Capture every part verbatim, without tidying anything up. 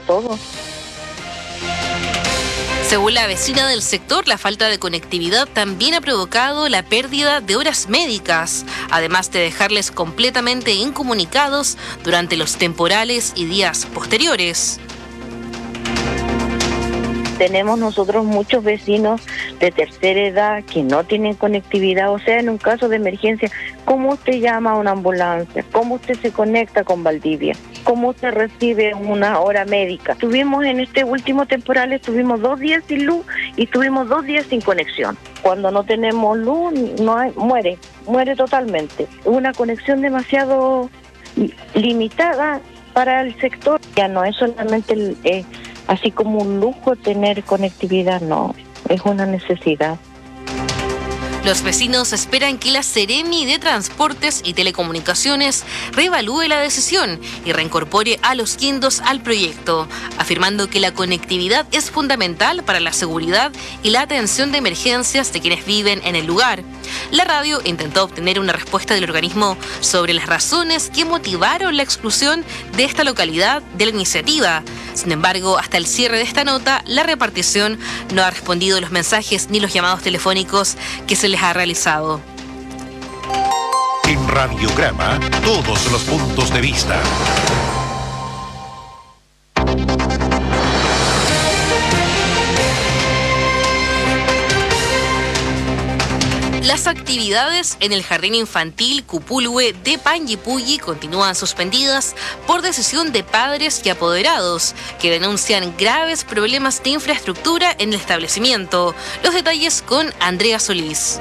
todo. Según la vecina del sector, la falta de conectividad también ha provocado la pérdida de horas médicas, además de dejarles completamente incomunicados durante los temporales y días posteriores. Tenemos nosotros muchos vecinos de tercera edad que no tienen conectividad, o sea, en un caso de emergencia, ¿cómo usted llama a una ambulancia? ¿Cómo usted se conecta con Valdivia? ¿Cómo usted recibe una hora médica? Tuvimos en este último temporal, estuvimos dos días sin luz y estuvimos dos días sin conexión. Cuando no tenemos luz, no hay, muere, muere totalmente. Una conexión demasiado limitada para el sector. Ya no es solamente el... Eh, así como un lujo tener conectividad, no, es una necesidad. Los vecinos esperan que la Seremi de Transportes y Telecomunicaciones reevalúe la decisión y reincorpore a Los Quindos al proyecto, afirmando que la conectividad es fundamental para la seguridad y la atención de emergencias de quienes viven en el lugar. La radio intentó obtener una respuesta del organismo sobre las razones que motivaron la exclusión de esta localidad de la iniciativa. Sin embargo, hasta el cierre de esta nota, la repartición no ha respondido los mensajes ni los llamados telefónicos que se les ha realizado. En Radiograma, todos los puntos de vista. Las actividades en el Jardín Infantil Cupulhue de Panguipulli continúan suspendidas por decisión de padres y apoderados que denuncian graves problemas de infraestructura en el establecimiento. Los detalles con Andrea Solís.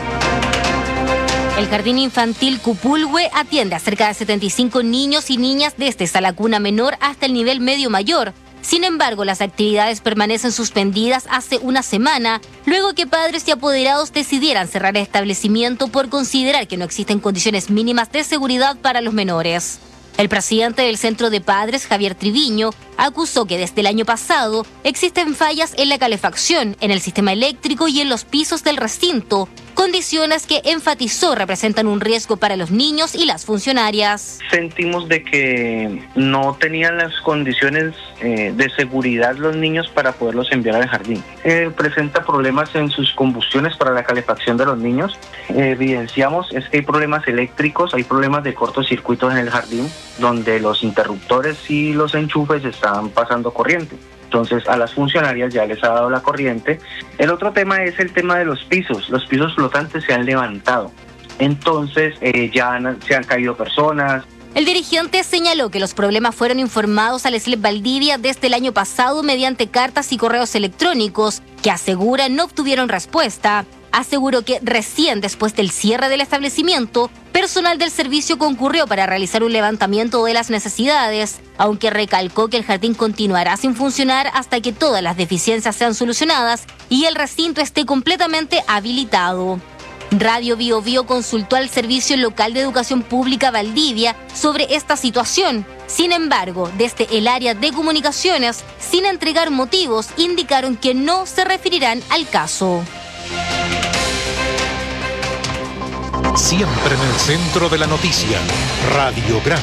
El Jardín Infantil Cupulhue atiende a cerca de setenta y cinco niños y niñas desde la cuna menor hasta el nivel medio mayor. Sin embargo, las actividades permanecen suspendidas hace una semana, luego que padres y apoderados decidieran cerrar el establecimiento por considerar que no existen condiciones mínimas de seguridad para los menores. El presidente del Centro de Padres, Javier Triviño, acusó que desde el año pasado existen fallas en la calefacción, en el sistema eléctrico y en los pisos del recinto, condiciones que enfatizó representan un riesgo para los niños y las funcionarias. Sentimos de que no tenían las condiciones eh, de seguridad los niños para poderlos enviar al jardín. Eh, presenta problemas en sus combustiones para la calefacción de los niños. Eh, evidenciamos es que hay problemas eléctricos, hay problemas de cortocircuitos en el jardín, donde los interruptores y los enchufes están pasando corriente. Entonces a las funcionarias ya les ha dado la corriente. El otro tema es el tema de los pisos. Los pisos flotantes se han levantado. Entonces eh, ya han, se han caído personas. El dirigente señaló que los problemas fueron informados al S L E P Valdivia desde el año pasado mediante cartas y correos electrónicos que aseguran no obtuvieron respuesta. Aseguró que recién después del cierre del establecimiento, personal del servicio concurrió para realizar un levantamiento de las necesidades, aunque recalcó que el jardín continuará sin funcionar hasta que todas las deficiencias sean solucionadas y el recinto esté completamente habilitado. Radio Bio Bio consultó al Servicio Local de Educación Pública Valdivia sobre esta situación. Sin embargo, desde el área de comunicaciones, sin entregar motivos, indicaron que no se referirán al caso. Siempre en el centro de la noticia, Radiograma.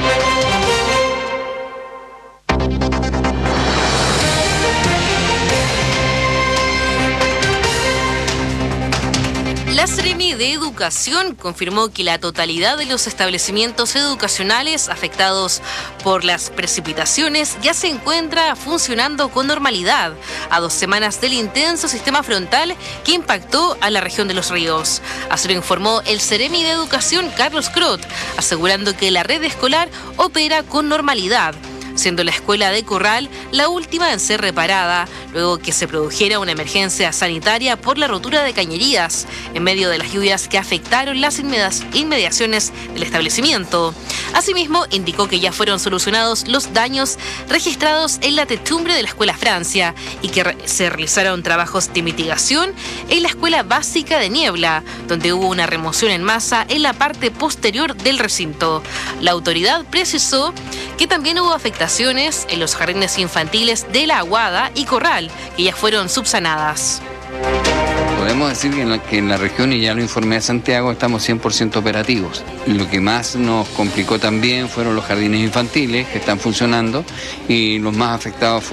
La Seremi de Educación confirmó que la totalidad de los establecimientos educacionales afectados por las precipitaciones ya se encuentra funcionando con normalidad a dos semanas del intenso sistema frontal que impactó a la región de Los Ríos. Así lo informó el Seremi de Educación, Carlos Crot, asegurando que la red escolar opera con normalidad, siendo la escuela de Corral la última en ser reparada, luego que se produjera una emergencia sanitaria por la rotura de cañerías en medio de las lluvias que afectaron las inmediaciones del establecimiento. Asimismo, indicó que ya fueron solucionados los daños registrados en la techumbre de la Escuela Francia y que re- se realizaron trabajos de mitigación en la Escuela Básica de Niebla, donde hubo una remoción en masa en la parte posterior del recinto. La autoridad precisó que también hubo afectaciones en los jardines infantiles de La Aguada y Corral, que ya fueron subsanadas. Podemos decir que en, la, que en la región, y ya lo informé a Santiago, estamos cien por ciento operativos. Lo que más nos complicó también fueron los jardines infantiles, que están funcionando, y los más afectados